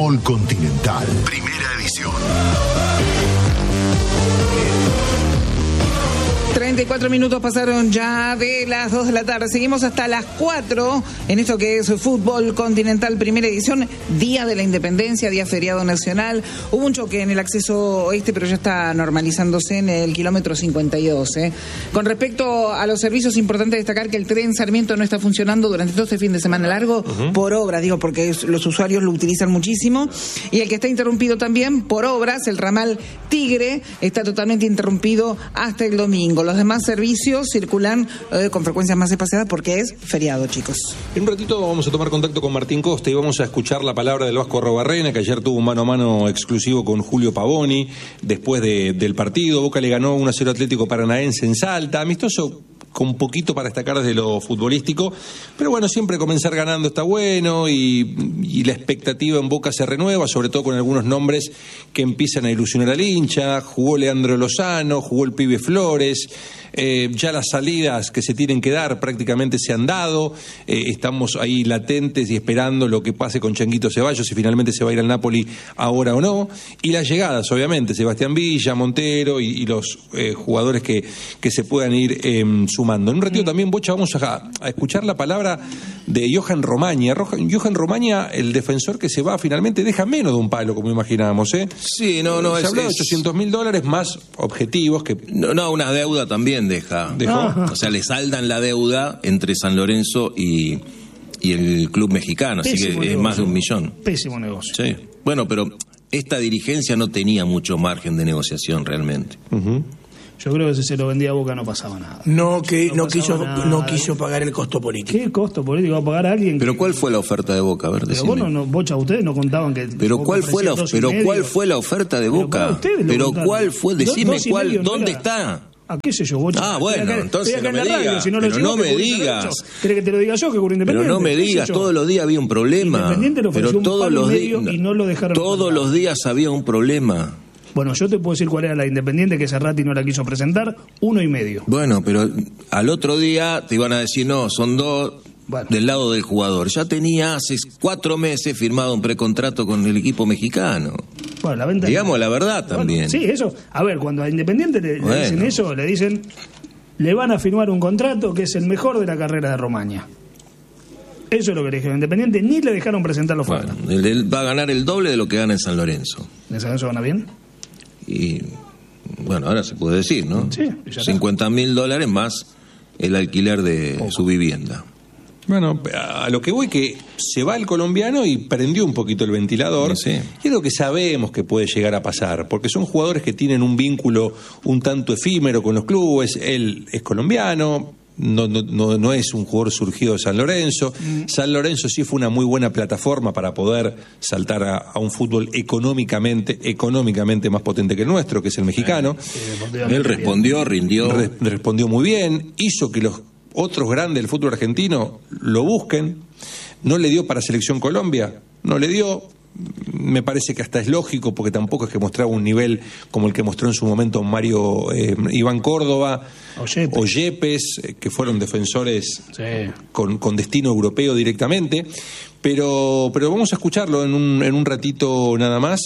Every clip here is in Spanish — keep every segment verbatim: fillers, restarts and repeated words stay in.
Fútbol Continental, primera edición. treinta y cuatro minutos pasaron ya de las dos de la tarde. Seguimos hasta las cuatro en esto que es Fútbol Continental, primera edición, Día de la Independencia, día feriado nacional. Hubo un choque en el acceso oeste, pero ya está normalizándose en el kilómetro cincuenta y dos. ¿eh? Con respecto a los servicios, importante destacar que el tren Sarmiento no está funcionando durante todo este fin de semana largo, uh-huh. por obras, digo, porque los usuarios lo utilizan muchísimo. Y el que está interrumpido también por obras, el ramal Tigre, está totalmente interrumpido hasta el domingo. Los demás servicios circulan eh, con frecuencias más espaciadas porque es feriado, chicos. En un ratito vamos a tomar contacto con Martín Costa y vamos a escuchar la palabra del Vasco Arrobarrena, que ayer tuvo un mano a mano exclusivo con Julio Pavoni después de, del partido. Boca le ganó uno a cero Atlético Paranaense en Salta, amistoso con poquito para destacar desde lo futbolístico, pero bueno, siempre comenzar ganando está bueno y, y la expectativa en Boca se renueva, sobre todo con algunos nombres que empiezan a ilusionar al hincha. Jugó Leandro Lozano, jugó el pibe Flores, eh, ya las salidas que se tienen que dar prácticamente se han dado, eh, estamos ahí latentes y esperando lo que pase con Changuito Ceballos, si finalmente se va a ir al Napoli ahora o no, y las llegadas, obviamente, Sebastián Villa, Montero y, y los eh, jugadores que, que se puedan ir eh, sumando. En un ratito también, Bocha, vamos a, a escuchar la palabra de Johan Romaña. Johan Romaña, el defensor que se va, finalmente deja menos de un palo, como imaginábamos, ¿eh? Sí, no, no, se es... habla de es... ochocientos mil dólares más objetivos que... No, no, una deuda también deja. ¿Dejó? O sea, le saldan la deuda entre San Lorenzo y, y el club mexicano, así Pésimo que negocio. es más de un millón. Pésimo negocio. Sí. Bueno, pero esta dirigencia no tenía mucho margen de negociación realmente. Uh-huh. Yo creo que si se lo vendía a Boca no pasaba nada. No, que no, no, pasaba quiso nada. no quiso pagar el costo político. ¿Qué costo político va a pagar a alguien? Pero que... ¿cuál fue la oferta de Boca? A ver, Pero decime. bueno, no, Bocha, ustedes no contaban que... Pero Boca cuál fue la ofrecía pero dos y cuál medio. fue la oferta de Pero Boca? para ustedes lo Pero contaron. cuál fue, decime Dos y cuál, medio no ¿dónde era. está? Ah, qué sé yo, Bocha. Ah, bueno, Estoy acá- entonces estoy acá no en me la radio, digas, si no lo pero sigo, no que me Currín digas. Derecho. ¿Querés que te lo diga yo, que Currín Pero Independiente? no me ¿Qué sé digas, yo? todos los días había un problema. Independiente le ofreció Pero un todos palo los y medio días y no lo dejaron todos ofertar. los días había un problema. Bueno, yo te puedo decir cuál era la Independiente, que Cerrati no la quiso presentar, uno y medio. Bueno, pero al otro día te iban a decir, no, son dos Bueno. del lado del jugador. Ya tenía hace cuatro meses firmado un precontrato con el equipo mexicano. Bueno, la venta... Digamos la verdad también. Bueno, sí, eso. A ver, cuando a Independiente le, le Bueno. dicen eso, le dicen, le van a firmar un contrato que es el mejor de la carrera de Romaña. Eso es lo que le dijeron a Independiente, ni le dejaron presentar la oferta. Bueno, él, él va a ganar el doble de lo que gana en San Lorenzo. ¿En San Lorenzo gana bien? Y bueno, ahora se puede decir, ¿no? Sí, ya está. cincuenta mil dólares más el alquiler de Poco. su vivienda. Bueno, a lo que voy que se va el colombiano y prendió un poquito el ventilador. Sí, sí. Y es lo que sabemos que puede llegar a pasar, porque son jugadores que tienen un vínculo un tanto efímero con los clubes. Él es colombiano, no, no, no, no es un jugador surgido de San Lorenzo. Mm. San Lorenzo sí fue una muy buena plataforma para poder saltar a, a un fútbol económicamente, económicamente más potente que el nuestro, que es el mexicano. Sí, Él respondió, rindió. Re- respondió muy bien, hizo que los otros grandes del fútbol argentino lo busquen. No le dio para Selección Colombia, no le dio. Me parece que hasta es lógico, porque tampoco es que mostraba un nivel como el que mostró en su momento Mario eh, Iván Córdoba O Yepes. o Yepes, eh, que fueron defensores Sí. con, con destino europeo directamente. Pero, pero vamos a escucharlo en un, en un ratito nada más.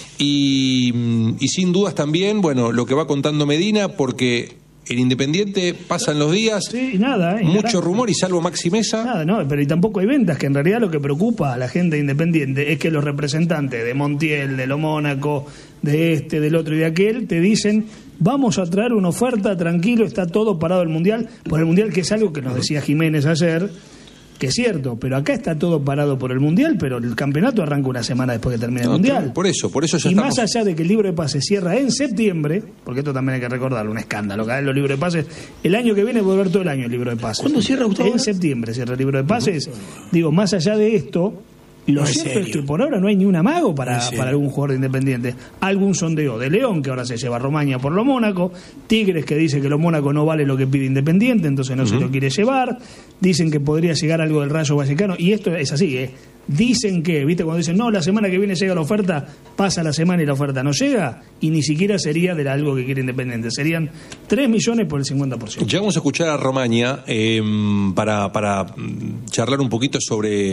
Y, y sin dudas también, bueno, lo que va contando Medina, porque en Independiente pasan los días, Sí, y nada. ¿eh? Y mucho nada. rumor, y salvo Maxi Mesa. Nada, no, pero y tampoco hay ventas, que en realidad lo que preocupa a la gente Independiente es que los representantes de Montiel, de lo Mónaco, de este, del otro y de aquel, te dicen, vamos a traer una oferta, tranquilo, está todo parado el Mundial, por el Mundial, que es algo que nos decía Jiménez ayer, que es cierto, pero acá está todo parado por el Mundial, pero el campeonato arranca una semana después que termine No, el Mundial. por eso, por eso ya y estamos. más allá de que el libro de pases cierra en septiembre, porque esto también hay que recordarlo, un escándalo, cada vez los libros de pases, el año que viene vuelve a ver todo el año el libro de pases. ¿Cuándo cierra, Gustavo? En septiembre cierra el libro de pases. Digo, más allá de esto, lo No es cierto es serio. que por ahora no hay ni un amago para, No es serio. para algún jugador de Independiente. Algún sondeo de León, que ahora se lleva a Romaña por lo Mónaco, Tigres, que dice que lo Mónaco no vale lo que pide Independiente, entonces no uh-huh. se lo quiere llevar, dicen que podría llegar algo del Rayo Vallecano, y esto es así, ¿eh? Dicen que, ¿viste? Cuando dicen, no, la semana que viene llega la oferta, pasa la semana y la oferta no llega, y ni siquiera sería de algo que quiere Independiente, serían tres millones por el cincuenta por ciento. Ya vamos a escuchar a Romaña eh, para, para charlar un poquito sobre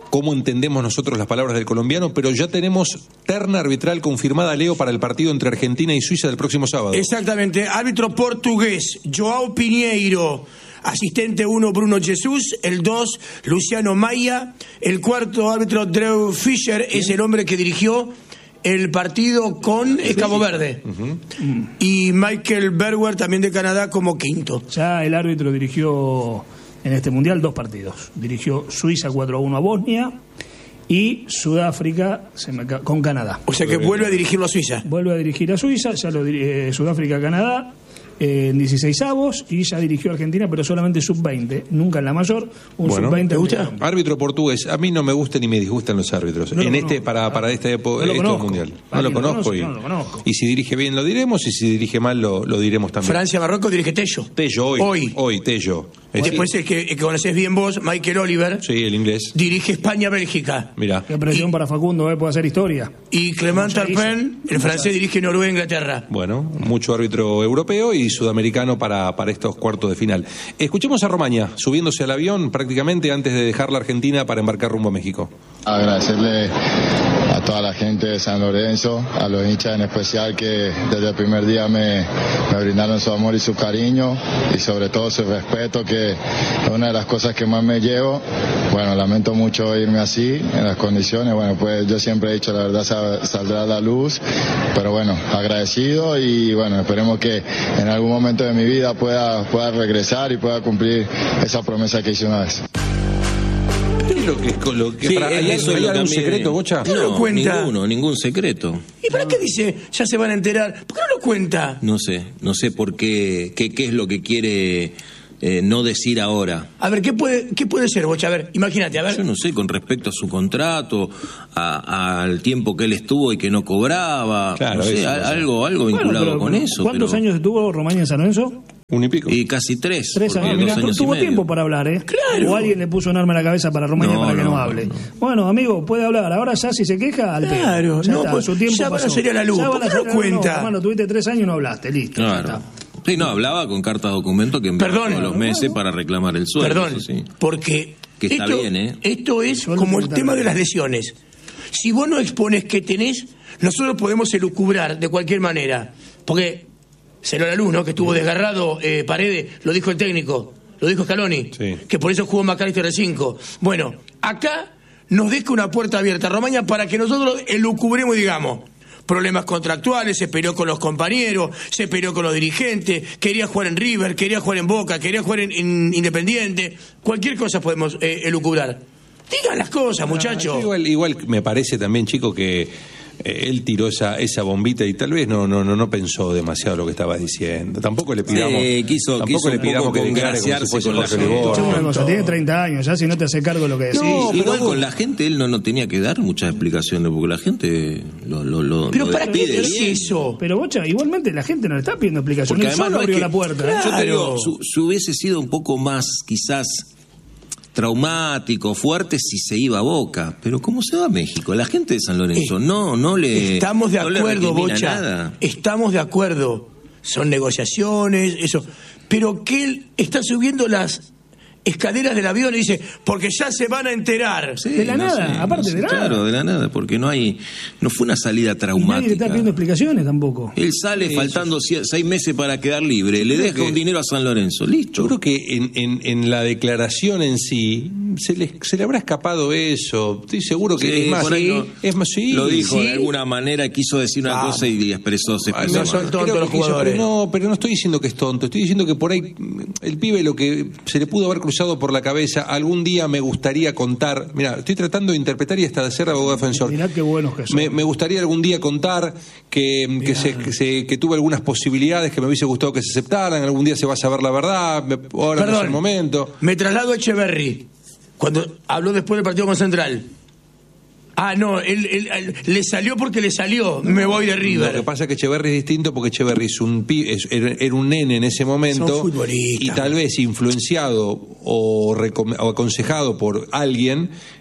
cómo entendemos nosotros las palabras del colombiano, pero ya tenemos terna arbitral confirmada, Leo, para el partido entre Argentina y Suiza del próximo sábado. Exactamente, árbitro portugués, Joao Pinheiro. Asistente uno, Bruno Jesús. El dos, Luciano Maia. El cuarto árbitro, Drew Fischer, es el hombre que dirigió el partido con sí, Cabo Verde. Uh-huh. Y Michael Berger, también de Canadá, como quinto. Ya el árbitro dirigió en este mundial dos partidos. Dirigió Suiza cuatro a uno a Bosnia y Sudáfrica se me, con Canadá. O sea que vuelve a dirigirlo a Suiza. Vuelve a dirigir a Suiza, ya lo eh, Sudáfrica-Canadá. En dieciseisavos y ya dirigió a Argentina, pero solamente sub veinte, nunca en la mayor, un bueno, sub veinte. ¿te gusta? Árbitro portugués, a mí no me gusta ni me disgustan los árbitros. No en este conozco, para, para esta época no este mundial. No lo conozco, conoce, y, no lo conozco. Y si dirige bien lo diremos, y si dirige mal lo, lo diremos también. Francia-Marruecos dirige Tello. Tello, hoy. Hoy, hoy Tello. Bueno, después el que, el que conocés bien vos, Michael Oliver. Sí, el inglés. Dirige España-Bélgica. Mira. Qué presión y, para Facundo, ¿eh? Puede hacer historia. Y Clement Turpin, el francés, dirige Noruega-Inglaterra. Bueno, mucho árbitro europeo y sudamericano para Para, para estos cuartos de final. Escuchemos a Romaña, subiéndose al avión prácticamente antes de dejar la Argentina para embarcar rumbo a México. Agradecerle a toda la gente de San Lorenzo, a los hinchas en especial que desde el primer día me, me brindaron su amor y su cariño y sobre todo su respeto, que es una de las cosas que más me llevo. Bueno, lamento mucho irme así, en las condiciones. Bueno, pues yo siempre he dicho, la verdad saldrá a la luz, pero bueno, agradecido y bueno, esperemos que en algún momento de mi vida pueda, pueda regresar y pueda cumplir esa promesa que hice una vez. Lo que, lo que sí, para, ¿Hay, eso ¿hay lo algún también, secreto, Bocha? No, no lo cuenta. Ninguno, ningún secreto. ¿Y para qué dice? Ya se van a enterar. ¿Por qué no lo cuenta? No sé, no sé por qué, qué, qué es lo que quiere eh, no decir ahora. A ver, ¿qué puede, qué puede ser, Bocha? A ver, imagínate, a ver. Yo no sé, con respecto a su contrato, a, al tiempo que él estuvo y que no cobraba, claro, no sé, eso, a, algo, algo vinculado bueno, pero, con pero, eso. ¿Cuántos pero... años estuvo Romaña en San Lorenzo? Un y pico. Y casi tres. Tres años. Mira, años tuvo tiempo para hablar, ¿eh? Claro. O alguien le puso un arma en la cabeza para Romaña no, para que no, no hable. No, no. Bueno, amigo, puede hablar. Ahora ya si se queja, al claro, ya no, está, pues, su tiempo ya pasó. van a salir a la luz. Ya ¿Por qué no lo cuenta? No, hermano, tuviste tres años y no hablaste, listo. Claro. Sí, no, hablaba con cartas documento que enviaba todos los meses para reclamar el sueldo. Perdón, sí. porque que está esto, bien, ¿eh? Esto es como el tema de las lesiones. Si vos no expones qué tenés, nosotros podemos elucubrar de cualquier manera. Porque salió a la luz, ¿no? Que estuvo desgarrado eh, Paredes, lo dijo el técnico, lo dijo Scaloni, sí. Que por eso jugó McAllister de cinco. Bueno, acá nos deja una puerta abierta a Romaña para que nosotros elucubremos y digamos... Problemas contractuales, se peleó con los compañeros, se peleó con los dirigentes, quería jugar en River, quería jugar en Boca, quería jugar en, en Independiente, cualquier cosa podemos eh, elucubrar. Digan las cosas, muchachos. Ah, igual, igual me parece también, chico, que eh, él tiró esa esa bombita y tal vez no no no no pensó demasiado lo que estaba diciendo. Tampoco le pidamos, sí, quiso, tampoco quiso le pidamos que declare como si fuese Jorge Libor. Una cosa, tiene treinta años, ya si no te hace cargo de lo que decís. No, igual con la gente él no, no tenía que dar muchas explicaciones porque la gente lo, lo, lo Pero lo ¿para qué despide es bien. Eso? Pero Bocha, igualmente la gente no le está pidiendo explicaciones. Porque además solo no abrió es que, la puerta. Claro. Yo te digo, su, su hubiese sido un poco más quizás traumático, fuerte si se iba a Boca, pero ¿cómo se va a México? La gente de San Lorenzo eh, no no le estamos de no acuerdo, Bocha. Nada. Estamos de acuerdo. Son negociaciones, eso. Pero que él está subiendo las escaleras del avión y dice, porque ya se van a enterar. Sí, de la no nada, sé, aparte no sé, de nada. Claro, de la nada, porque no hay, no fue una salida traumática. Y nadie le está pidiendo explicaciones tampoco. Él sale sí, faltando sí. seis meses para quedar libre, le deja que, un dinero a San Lorenzo, listo. Yo creo que en, en, en la declaración en sí se le, se le habrá escapado eso. Estoy seguro que sí, es más, sí, no, es más, sí. Lo dijo sí. de alguna manera, quiso decir una ah, cosa y expresó, se expresó. No son tontos los jugadores. Hizo, pero no, pero no estoy diciendo que es tonto, estoy diciendo que por ahí el pibe lo que se le pudo haber cruzado por la cabeza, algún día me gustaría contar, mira, estoy tratando de interpretar y hasta de ser abogado defensor. Mirá qué buenos que son. Me, me gustaría algún día contar que, que, se, que, se, que tuve algunas posibilidades que me hubiese gustado que se aceptaran, algún día se va a saber la verdad, me, ahora Perdón, no es el momento. Me traslado a Echeverry, cuando habló después del partido con Central. Ah, no, él, él, él, le salió porque le salió, me voy de River. Lo que pasa es que Echeverry es distinto porque Echeverry es un pi, es, era un nene en ese momento y tal vez influenciado o, recom, o aconsejado por alguien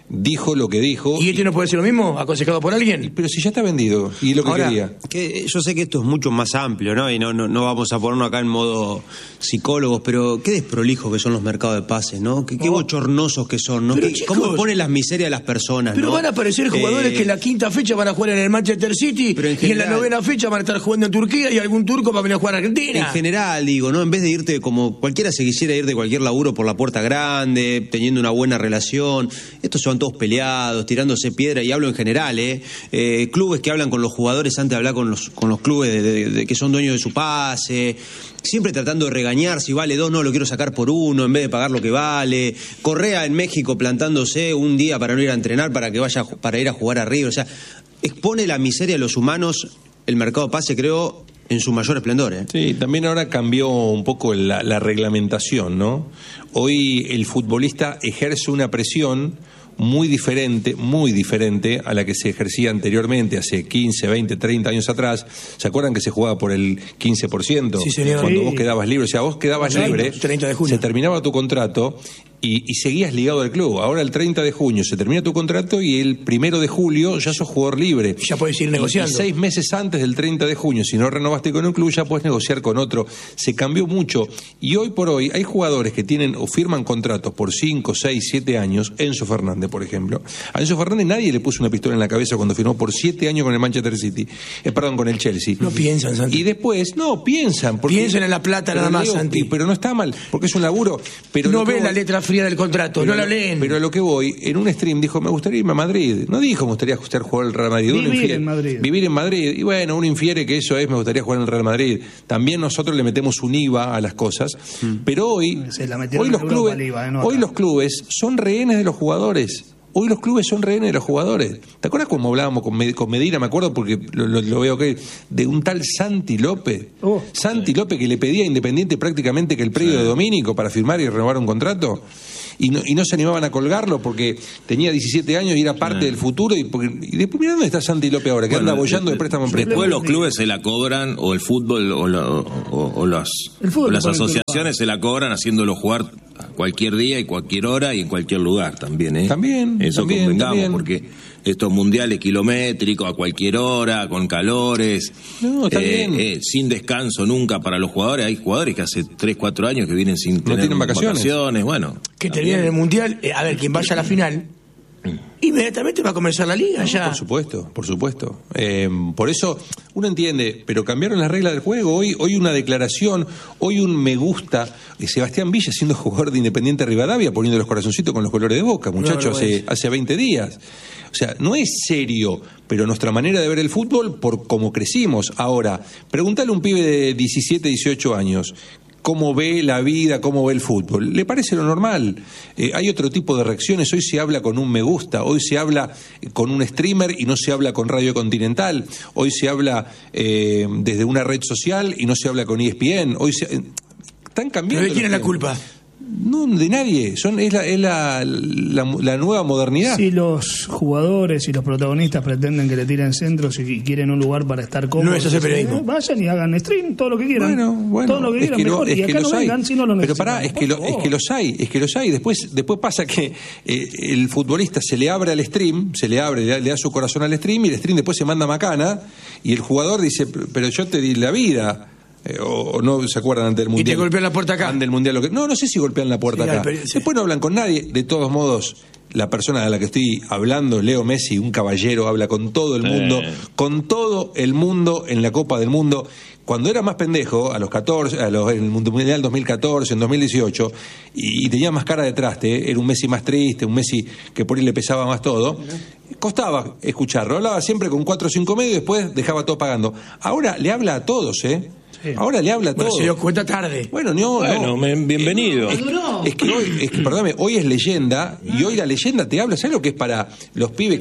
dijo lo que dijo. ¿Y este no puede ser lo mismo, aconsejado por alguien? Pero si ya está vendido, y lo que Ahora, quería. Que yo sé que esto es mucho más amplio, ¿no? Y no, no, no vamos a ponernos acá en modo psicólogos, pero qué desprolijos que son los mercados de pases, ¿no? Qué, qué bochornosos que son, ¿no? Pero, ¿Qué, chicos, ¿Cómo ponen las miserias de las personas, Pero ¿no? van a aparecer jugadores Eh, que en la quinta fecha van a jugar en el Manchester City, Pero en y en general- la novena fecha van a estar jugando en Turquía y algún turco va a venir a jugar a Argentina. En general, digo, ¿no? En vez de irte como cualquiera se quisiera ir de cualquier laburo por la puerta grande, teniendo una buena relación, estos se van todos peleados, tirándose piedra, y hablo en general, ¿eh? Eh, clubes que hablan con los jugadores antes de hablar con los, con los clubes de, de- de que son dueños de su pase, siempre tratando de regañar, si vale dos, no, lo quiero sacar por uno, en vez de pagar lo que vale. Correa en México plantándose un día para no ir a entrenar, para que vaya, para ir a jugar a River, o sea, expone la miseria de los humanos el mercado de pase, creo, en su mayor esplendor, ¿eh? Sí, también ahora cambió un poco la, la reglamentación, ¿no? Hoy el futbolista ejerce una presión muy diferente, muy diferente a la que se ejercía anteriormente, hace quince, veinte, treinta años atrás. ¿Se acuerdan que se jugaba por el quince por ciento? Sí, señor. Cuando Sí. vos quedabas libre, o sea, vos quedabas treinta, libre, treinta de junio. se terminaba tu contrato y, y seguías ligado al club. Ahora el treinta de junio se termina tu contrato y el primero de julio ya sos jugador libre. Ya puedes ir Y- negociando. Y seis meses antes del treinta de junio, si no renovaste con un club, ya puedes negociar con otro. Se cambió mucho. Y hoy por hoy hay jugadores que tienen o firman contratos por cinco, seis, siete años. Enzo Fernández, por ejemplo. A Enzo Fernández nadie le puso una pistola en la cabeza cuando firmó por siete años con el Manchester City. Eh, perdón, con el Chelsea. No piensan, Santi. Y después, no, piensan. porque- Piensan en la plata pero nada más, digo, Santi. Pero no está mal, porque es un laburo. Pero no lo que ven voy- la letra fría del contrato, pero no la lo- leen. Pero a lo que voy, en un stream dijo, me gustaría irme a Madrid. No dijo, me gustaría ser jugador del Real Madrid. Uno Vivir infiere- en Madrid. Vivir en Madrid. Y bueno, uno infiere que eso es, me gustaría jugar en el Real Madrid. También nosotros le metemos un I V A a las cosas. Pero hoy, Se la metieron hoy, los en Europa clubes, el I V A, ¿eh? No hoy acá. los clubes son rehenes de los jugadores. Hoy los clubes son rehenes de los jugadores. ¿Te acuerdas cómo hablábamos con, Med- con Medina? Me acuerdo porque lo, lo- lo veo que de un tal Santi López. Oh, Santi López que le pedía a Independiente prácticamente que el predio de Domínico para firmar y renovar un contrato. Y no, y no se animaban a colgarlo porque tenía diecisiete años y era parte del futuro. Y, porque, y después, mirá dónde está Santi López ahora, que Bueno, anda bollando de- de préstamo en préstamo. Después los clubes se la cobran, o el fútbol, o, la- o- o las, El fútbol o las lo ponen asociaciones se la cobran haciéndolo jugar cualquier día y cualquier hora y en cualquier lugar también, ¿eh? También, Eso también, convengamos, también. porque estos mundiales kilométricos a cualquier hora, con calores, No, está bien. eh, sin descanso nunca para los jugadores. Hay jugadores que hace tres, cuatro años que vienen sin tener tienen vacaciones. bueno. Que también. terminen el mundial, eh, a ver, quien vaya a la final, inmediatamente va a comenzar la liga ya. Por supuesto, por supuesto. Eh, por eso uno entiende, pero cambiaron las reglas del juego. Hoy, hoy una declaración, hoy un me gusta. Eh, Sebastián Villa siendo jugador de Independiente Rivadavia, poniendo los corazoncitos con los colores de Boca, muchachos, hace, vergüenza. hace veinte días. O sea, no es serio, pero nuestra manera de ver el fútbol por cómo crecimos. Ahora, pregúntale a un pibe de diecisiete, dieciocho años. ¿Cómo ve la vida, cómo ve el fútbol? ¿Le parece lo normal? Eh, hay otro tipo de reacciones. Hoy se habla con un me gusta, hoy se habla con un streamer y no se habla con Radio Continental. Hoy se habla eh, desde una red social y no se habla con E S P N. Hoy se, eh, están cambiando. ¿Pero de quién es los la tiempos. culpa? No, de nadie. Son, es la, es la, la, la nueva modernidad. Si los jugadores y los protagonistas pretenden que le tiren centros y quieren un lugar para estar cómodos, No es hacer periodismo. eh, vayan y hagan stream, todo lo que quieran. Bueno, bueno, todo lo que es quieran, que, lo- mejor. es Y que acá los no hay. vengan si no lo Pero necesitan. pará, es que, por lo, es favor. que los hay, es que los hay. Después, después pasa que eh, el futbolista se le abre al stream, se le abre, le da, le da su corazón al stream y el stream después se manda macana y el jugador dice, pero yo te di la vida. Eh, o, o no se acuerdan antes del mundial. te golpean la puerta acá. Antes del mundial. Lo que, no, no sé si golpean la puerta Sí, acá. hay, pero- sí. Después no hablan con nadie. De todos modos, la persona a la que estoy hablando, Leo Messi, un caballero, habla con todo el mundo, Eh. con todo el mundo en la Copa del Mundo. Cuando era más pendejo, a los catorce, a los, en el Mundial dos mil catorce, en dos mil dieciocho, y, y tenía más cara de traste, era un Messi más triste, un Messi que por ahí le pesaba más todo, costaba escucharlo. Hablaba siempre con cuatro o cinco medios y después dejaba todo pagando. Ahora le habla a todos, ¿eh? Sí. Ahora le habla a Bueno, todos. se dio cuenta tarde. Bueno, no, Bueno, no. me- bienvenido. Es, es que hoy, es que, perdóname, hoy es leyenda y hoy la leyenda te habla. ¿Sabes lo que es para los pibes que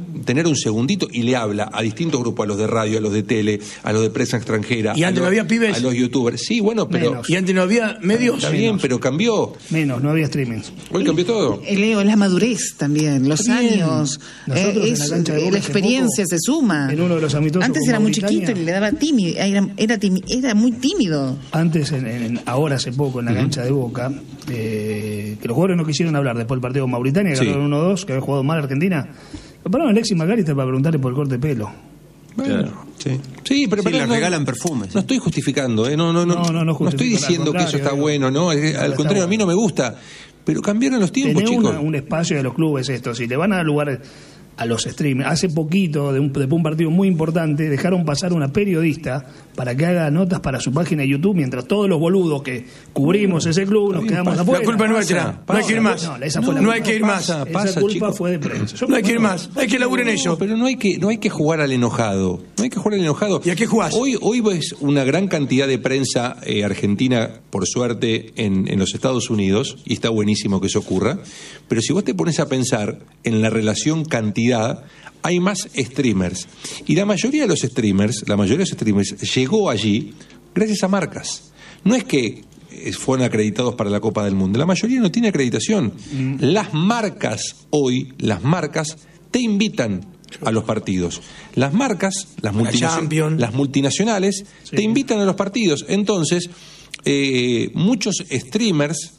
tener un segundito y le habla a distintos grupos, a los de radio, a los de tele, a los de prensa extranjera. ¿Y antes los, no había pibes? A los youtubers. Sí, bueno, pero... Menos. ¿Y antes no había medios? Está bien, Menos. pero cambió. Menos, no había streaming. Hoy cambió todo. Eh, Leo, la madurez también, los Bien. años, Nosotros eh, en es- la cancha de eh, Boca la hace experiencia poco, se suma. en uno de los amistosos Antes con era muy Mauritania. chiquito y le daba tímido, era, era, timi- era muy tímido. Antes, en, en- ahora hace poco, en la cancha de Boca, eh, que los jugadores no quisieron hablar después del partido con Mauritania, que Sí. ganaron uno dos, que había jugado mal Argentina. Lo pararon a Alexis McAllister para preguntarle por el corte de pelo. Bueno. Sí. Sí, pero, Sí, pero les no, regalan perfumes. No estoy justificando, ¿eh? no, no, no, No, no, no no estoy justifico, diciendo al que eso está contrario, bueno, ¿no? Eh, está Al contrario, a mí no me gusta. Pero cambiaron los tiempos, Tener chicos. una- un espacio de los clubes esto, si le van a dar lugar a los streamers. Hace poquito, de un, de un partido muy importante, dejaron pasar una periodista para que haga notas para su página de YouTube, mientras todos los boludos que cubrimos ese club nos quedamos pasa. afuera. La culpa es nuestra. Pasa, No hay que ir más. No, esa fue la No hay culpa. que ir más. Pasa, Esa pasa, culpa chicos. fue de prensa. Yo- No hay que ir bueno, más. Hay que laburar en No, ello. pero no hay que no hay que jugar al enojado. No hay que jugar al enojado. ¿Y a qué jugás? Hoy hoy ves una gran cantidad de prensa eh, argentina, por suerte, en, en los Estados Unidos, y está buenísimo que eso ocurra. Pero si vos te pones a pensar en la relación cantidad, hay más streamers. Y la mayoría de los streamers, la mayoría de los streamers llegó allí gracias a marcas. No es que eh, fueron acreditados para la Copa del Mundo. La mayoría no tiene acreditación. Las marcas hoy, las marcas te invitan a los partidos. Las marcas, las, multinacio- Champions. las multinacionales, Sí. te invitan a los partidos. Entonces, eh, muchos streamers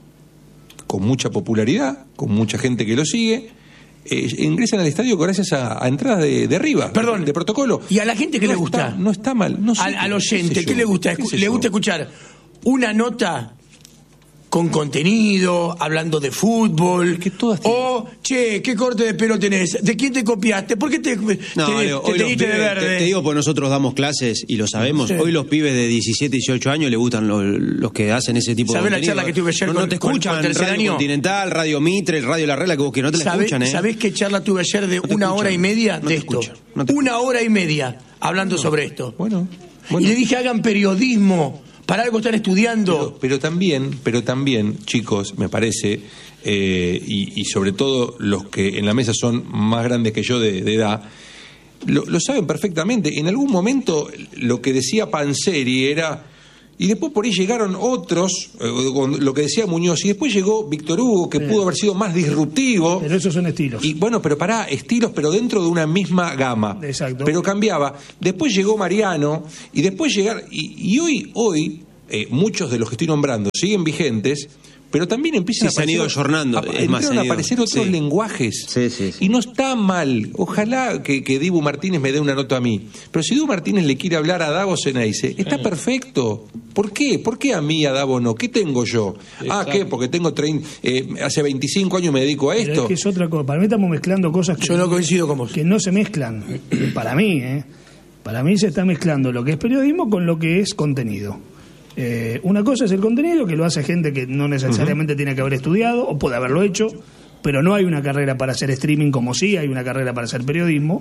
con mucha popularidad, con mucha gente que lo sigue, eh, ingresan al estadio gracias a, a entradas de, de arriba, Perdón. de protocolo. ¿Y a la gente qué No le gusta? está- no está mal. No sé al, qué- al qué oyente, sé ¿qué yo, le gusta? qué Escu- sé ¿Le yo. gusta escuchar una nota con contenido, hablando de fútbol? Que todas tienen- O, che, ¿qué corte de pelo tenés? ¿De quién te copiaste? ¿Por qué te, No, te, Leo, te hoy los teñiste de pibes- verde? Te, te digo, porque nosotros damos clases y lo sabemos. Sí. Hoy los pibes de diecisiete, dieciocho años le gustan los, los que hacen ese tipo de ¿Sabés la contenido. charla que tuve ayer no, con- no te con- escuchan, con Tercer Radio Año? Continental, Radio Mitre, Radio La Regla, que vos que no te la ¿Sabés, escuchan, ¿eh? ¿Sabés qué charla tuve ayer de No te una escuchan. hora y media No de te esto? escuchan. No te Una hora y media hablando sobre esto. Bueno, bueno. Y le dije, hagan periodismo. Para algo están estudiando. Pero, pero también, pero también, chicos, me parece, eh, y, y sobre todo los que en la mesa son más grandes que yo de, de edad, lo, lo saben perfectamente. En algún momento lo que decía Panzeri era... Y después por ahí llegaron otros, eh, con lo que decía Muñoz, y después llegó Víctor Hugo, que pudo haber sido más disruptivo. Pero esos son estilos. Y bueno, pero pará, estilos, pero dentro de una misma gama. Exacto. Pero cambiaba. Después llegó Mariano, y después llegar. Y, y hoy, hoy, eh, muchos de los que estoy nombrando siguen vigentes, pero también empiezan Sí, a se han ido ayornando, es empezaron más, se han a ido. aparecer otros Sí. lenguajes. Sí, sí, sí. Y no está mal. Ojalá que, que Dibu Martínez me dé una nota a mí. Pero si Dibu Martínez le quiere hablar a Davo Ceneice, está perfecto. ¿Por qué? ¿Por qué a mí y a Davo no? ¿Qué tengo yo? Ah, ¿qué? Porque tengo treinta, eh, hace veinticinco años me dedico a Pero esto. es que es otra cosa. Para mí estamos mezclando cosas que, Yo no coincido con vos. que no se mezclan. Para mí, ¿eh? Para mí se está mezclando lo que es periodismo con lo que es contenido. Eh, una cosa es el contenido, que lo hace gente que no necesariamente tiene que haber estudiado, o puede haberlo hecho, pero no hay una carrera para hacer streaming como sí hay una carrera para hacer periodismo.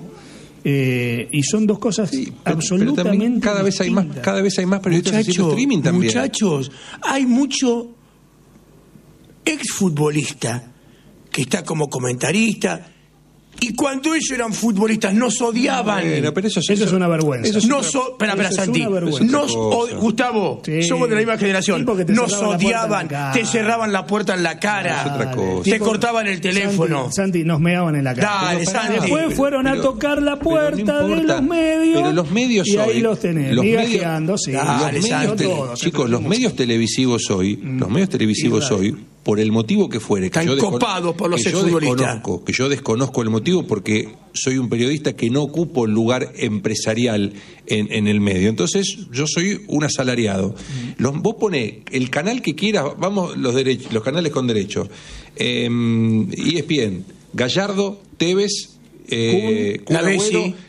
Eh, y son dos cosas Sí, pero- pero absolutamente también cada vez hay más, distintas. cada vez hay más periodistas haciendo Muchachos, streaming también. muchachos, hay mucho exfutbolista que está como comentarista. Y cuando ellos eran futbolistas nos odiaban. Bueno, pero eso, Eso es una vergüenza. eso es No otra- so, espera, espera, Eso es Santi. una vergüenza. Nos Otra cosa. o- Gustavo, Sí. somos de la misma generación. Sí, porque te Nos cerraban la puerta en la odiaban, cara. te cerraban la puerta en la cara, Es otra cosa. te Tipo, cortaban el teléfono. Santi, Santi, nos meaban en la cara. Dale, Pero pará, Santi. Después fueron a pero- tocar la pero puerta no de importa. los medios. Pero los medios y hoy, ahí los tenés, los migajeando, medios- sí. Dale, los medios Santi. te- Todos, chicos, los mucho. medios televisivos hoy, los medios televisivos Israel. hoy, por el motivo que fuere, que Están yo, descono- copados por los que yo exfutbolistas. desconozco, que yo desconozco el motivo porque soy un periodista que no ocupo el lugar empresarial en, en el medio. Entonces, yo soy un asalariado. Los, vos ponés el canal que quieras, vamos los derechos, los canales con derecho. Eh, E S P N, Gallardo, Tevez, eh, Kun, Kun la Bessi. Agüero,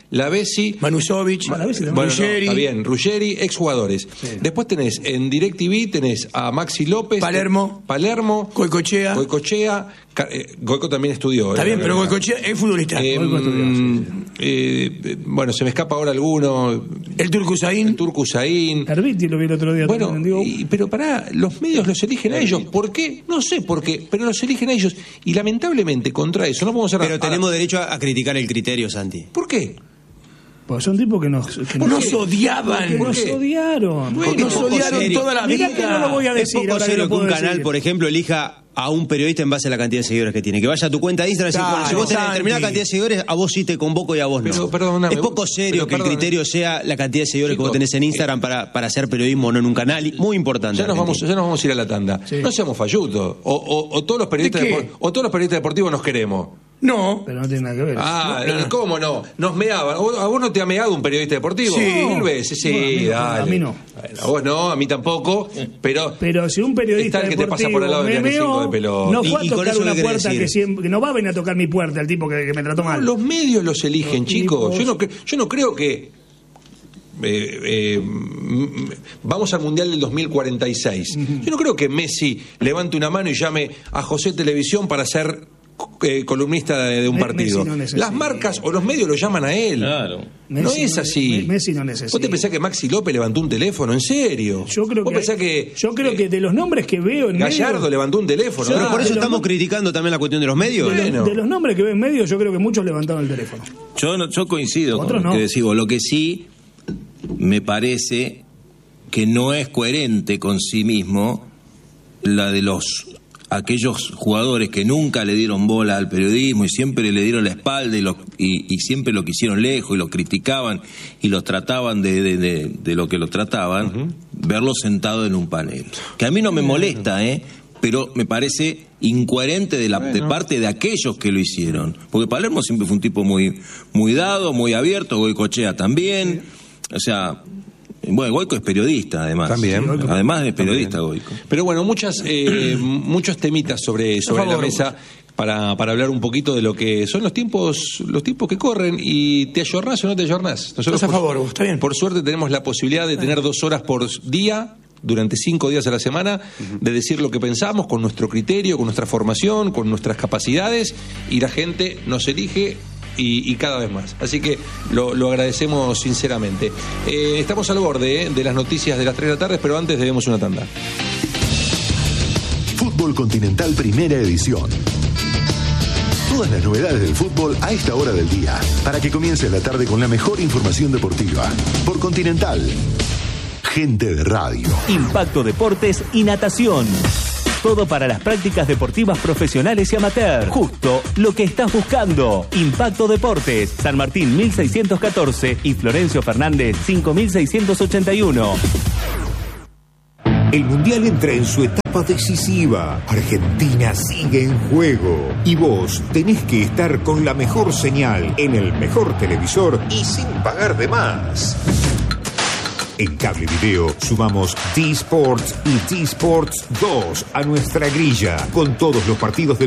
Lavezzi, Manusovic, Ma- Lavezzi también. bueno, no, Ruggeri. está bien, Ruggeri, exjugadores. Sí. Después tenés en DirecTV tenés a Maxi López, Palermo. Palermo, Goicoechea. Goicoechea, Ca- eh, Goico también estudió. Está eh, bien, pero acá. Goicoechea es futbolista. Eh, Goico estudió, sí, sí. eh, bueno, se me escapa ahora alguno. El Turco Usain. El Turco Usain. Herbiti lo vi el otro día. Bueno, también, digo, y- pero pará, los medios los eligen a ellos. ¿Por qué? No sé por qué, pero los eligen a ellos. Y lamentablemente contra eso no podemos hacer Pero nada. tenemos derecho a, a criticar el criterio, Santi. ¿Por qué? pues son tipos que nos, que Nos odiaban. que ¿Por nos qué? odiaron. Bueno, Nos poco odiaron serio. toda la Mirá vida. que no lo voy a Es decir. poco ahora serio lo que un puedo canal, decir. por ejemplo, elija a un periodista en base a la cantidad de seguidores que tiene. Que vaya a tu cuenta de Instagram y decir, Claro, bueno, si vos tenés Santi. determinada cantidad de seguidores, a vos sí te convoco y a vos no. Pero, perdóname, es poco serio pero que el perdón, criterio sea la cantidad de seguidores Chicos, que vos tenés en Instagram para, para hacer periodismo, no en un canal. Y muy importante. Ya nos, vamos, Argentina. ya nos vamos a ir a la tanda. Sí. No seamos fallutos. O, o, o todos los periodistas ¿De qué? depor- o todos los periodistas deportivos nos queremos. No. Pero no tiene nada que ver. Ah, No, no. ¿cómo no? Nos meaban. ¿A vos, a vos no te ha meado un periodista deportivo? Sí. Mil veces, sí, No, a mí no, dale. a mí no. Bueno, a vos no, a mí tampoco, pero... Pero si un periodista Está el que te pasa deportivo por al lado del me N cinco meó, de pelota. no Y- fue a y con tocar eso una qué querés puerta decir. que siempre que no va a venir a tocar mi puerta el tipo que, que me trató mal. Los medios los eligen, Los chicos. tipos- Yo no, cre- yo no creo que... eh, eh, mm, vamos al Mundial del dos mil cuarenta y seis. Yo no creo que Messi levante una mano y llame a José Televisión para ser eh, columnista de, de un Me- partido. Messi no necesita. Las marcas o los medios lo llaman a él. Claro. No Messi es no- así. Messi no necesita. ¿Vos te pensás que Maxi López levantó un teléfono? ¿En serio? Yo creo ¿Vos que, pensás que yo creo eh, que de los nombres que veo en Gallardo medio, levantó un teléfono? Yo- Pero por Ah, eso de los estamos no- criticando también la cuestión de los medios. de, los- bueno. de los nombres que veo en medio, yo creo que muchos levantaron el teléfono. Yo, no- yo coincido Otros con lo no. que decís vos. Lo que sí me parece que no es coherente con sí mismo la de los aquellos jugadores que nunca le dieron bola al periodismo y siempre le dieron la espalda y, lo- y, y siempre lo quisieron lejos y los criticaban y los trataban de, de, de- de lo que los trataban, verlos sentados en un panel. Que a mí no me molesta, ¿eh? Pero me parece incoherente de, la, de parte de aquellos que lo hicieron. Porque Palermo siempre fue un tipo muy, muy dado, muy abierto, Goicoechea también. O sea, bueno, Goico es periodista además. También. Sí, Goico. Además es periodista Goico. Pero bueno, muchas, eh, muchos temitas sobre, sobre la favor. mesa para, para hablar un poquito de lo que son los tiempos los tiempos que corren. ¿Y te ayornás o no te ayornás? Nosotros, Estás a por- favor, vos, está bien. Por suerte tenemos la posibilidad de tener dos horas por día durante cinco días a la semana, de decir lo que pensamos con nuestro criterio, con nuestra formación, con nuestras capacidades, y la gente nos elige y, y cada vez más. Así que lo, lo agradecemos sinceramente. Eh, estamos al borde eh, de las noticias de las tres de la tarde, pero antes debemos una tanda. Fútbol Continental Primera Edición. Todas las novedades del fútbol a esta hora del día, para que comience la tarde con la mejor información deportiva. Por Continental. Gente de radio. Impacto Deportes y Natación. Todo para las prácticas deportivas profesionales y amateur. Justo lo que estás buscando. Impacto Deportes, San Martín mil seiscientos catorce y Florencio Fernández cinco mil seiscientos ochenta y uno. El Mundial entra en su etapa decisiva. Argentina sigue en juego. Y vos tenés que estar con la mejor señal, en el mejor televisor y sin pagar de más. En Cable Video sumamos T-Sports y T-Sports dos a nuestra grilla, con todos los partidos del